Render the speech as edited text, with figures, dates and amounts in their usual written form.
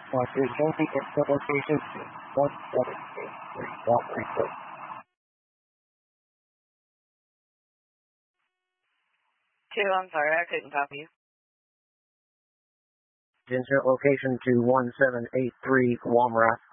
What is the location to 1783 Walker Road? I'm sorry, I couldn't copy you. Insert location to 1783 Walmarath.